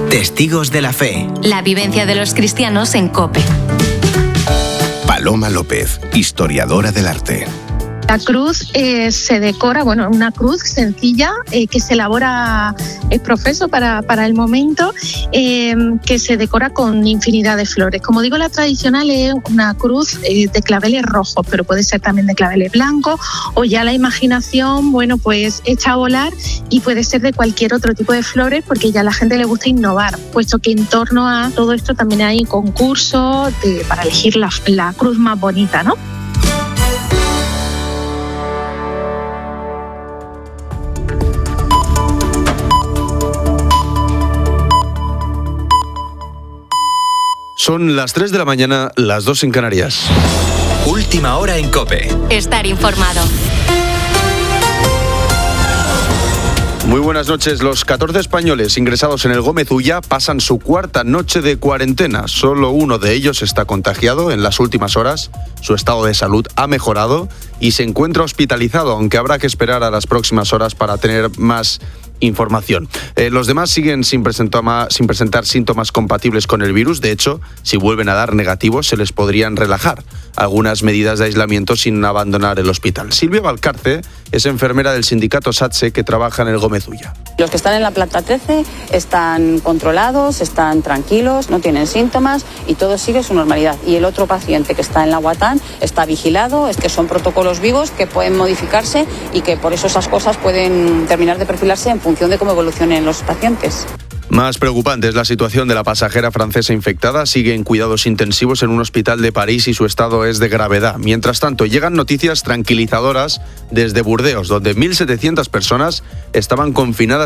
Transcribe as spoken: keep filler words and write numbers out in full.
Testigos de la Fe. La vivencia de los cristianos en COPE. Paloma López, historiadora del arte. La cruz eh, se decora, bueno, una cruz sencilla eh, que se elabora, es profeso para, para el momento, eh, que se decora con infinidad de flores. Como digo, la tradicional es una cruz eh, de claveles rojos, pero puede ser también de claveles blancos, o ya la imaginación, bueno, pues echa a volar y puede ser de cualquier otro tipo de flores, porque ya a la gente le gusta innovar, puesto que en torno a todo esto también hay concursos de, para elegir la, la cruz más bonita, ¿no? Son las tres de la mañana, las dos en Canarias. Última hora en COPE. Estar informado. Muy buenas noches. Los catorce españoles ingresados en el Gómez Ulla pasan su cuarta noche de cuarentena. Solo uno de ellos está contagiado en las últimas horas. Su estado de salud ha mejorado y se encuentra hospitalizado, aunque habrá que esperar a las próximas horas para tener más información. Eh, los demás siguen sin presentar, sin presentar síntomas compatibles con el virus. De hecho, si vuelven a dar negativos, se les podrían relajar algunas medidas de aislamiento sin abandonar el hospital. Silvia Valcarce es enfermera del sindicato SATSE que trabaja en el Gómez Ulla. Los que están en la planta trece están controlados, están tranquilos, no tienen síntomas y todo sigue su normalidad. Y el otro paciente que está en la Guatán está vigilado, es que son protocolos vivos que pueden modificarse y que por eso esas cosas pueden terminar de perfilarse en función de cómo evolucionen los pacientes. Más preocupante es la situación de la pasajera francesa infectada. Sigue en cuidados intensivos en un hospital de París y su estado es de gravedad. Mientras tanto, llegan noticias tranquilizadoras desde Burdeos, donde mil setecientas personas estaban confinadas